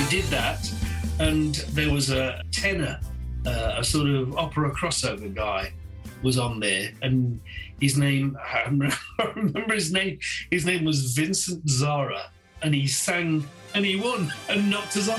did that, and there was a tenor, a sort of opera crossover guy was on there, and his name, I remember his name was Vincent Zara, and he sang and he won and knocked us off